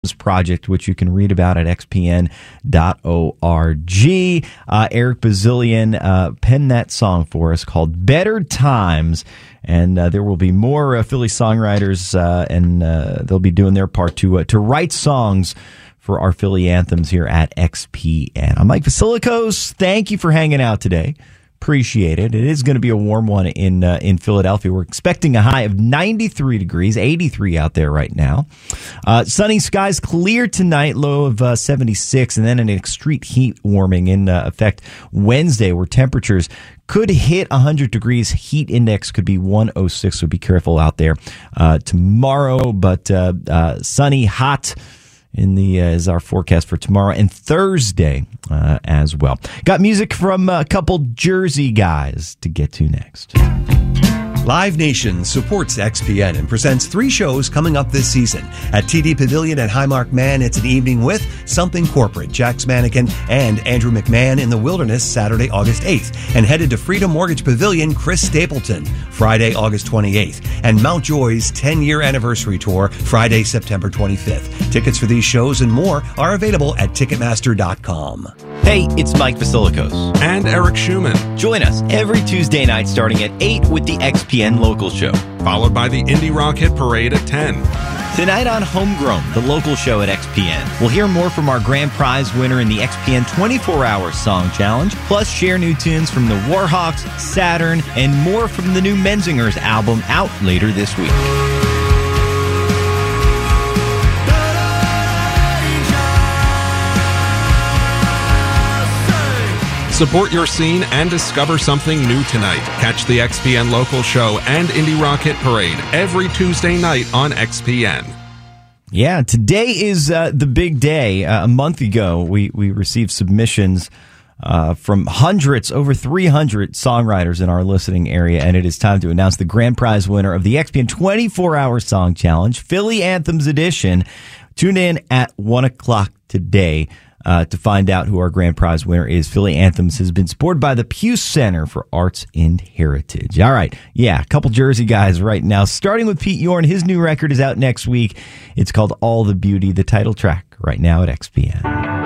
project, which you can read about at xpn.org. Eric Bazillion penned that song for us called Better Times, and there will be more Philly songwriters, and they'll be doing their part to write songs for our Philly anthems here at XPN. I'm Mike Vasilikos. Thank you for hanging out today. Appreciate it. It is going to be a warm one in Philadelphia. We're expecting a high of 93 degrees, 83 out there right now. Sunny skies, clear tonight, low of 76, and then an extreme heat warming in effect Wednesday, where temperatures could hit 100 degrees. Heat index could be 106, so be careful out there tomorrow. But sunny, hot is our forecast for tomorrow and Thursday as well. Got music from a couple Jersey guys to get to next. Live Nation supports XPN and presents 3 shows coming up this season. At TD Pavilion at Highmark Man, it's an evening with Something Corporate, Jax Mannequin, and Andrew McMahon in the Wilderness, Saturday, August 8th. And headed to Freedom Mortgage Pavilion, Chris Stapleton, Friday, August 28th. And Mount Joy's 10-year anniversary tour, Friday, September 25th. Tickets for these shows and more are available at Ticketmaster.com. Hey, it's Mike Vasilikos. And Eric Schumann. Join us every Tuesday night starting at 8 with the XPN Local Show. Followed by the Indie Rock Hit Parade at 10. Tonight on Homegrown, the local show at XPN. We'll hear more from our grand prize winner in the XPN 24-Hour Song Challenge, plus share new tunes from the Warhawks, Saturn, and more from the new Menzingers album out later this week. Support your scene and discover something new tonight. Catch the XPN Local Show and Indie Rock Hit Parade every Tuesday night on XPN. Yeah, today is the big day. A month ago, we received submissions from hundreds, over 300 songwriters in our listening area, and it is time to announce the grand prize winner of the XPN 24-Hour Song Challenge, Philly Anthems Edition. Tune in at 1 o'clock today to find out who our grand prize winner is. Philly Anthems has been supported by the Pew Center for Arts and Heritage. All right. Yeah, a couple Jersey guys right now, starting with Pete Yorn. His new record is out next week. It's called All the Beauty, the title track right now at XPN.